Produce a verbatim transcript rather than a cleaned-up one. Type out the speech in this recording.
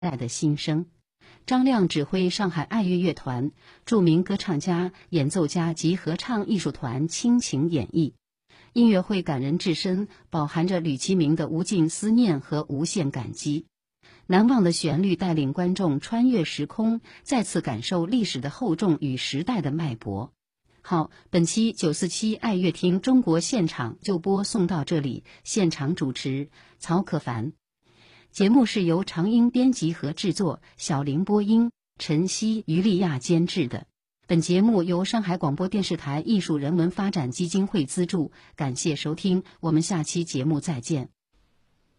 代的新生。张亮指挥上海爱乐乐团、著名歌唱家、演奏家及合唱艺术团倾情演绎。音乐会感人至深，饱含着吕其明的无尽思念和无限感激。难忘的旋律带领观众穿越时空，再次感受历史的厚重与时代的脉搏。好，本期九四七爱乐厅中国现场就播送到这里，现场主持曹可凡。节目是由长英编辑和制作，小林播音，陈曦、于丽亚监制的。本节目由上海广播电视台艺术人文发展基金会资助，感谢收听，我们下期节目再见。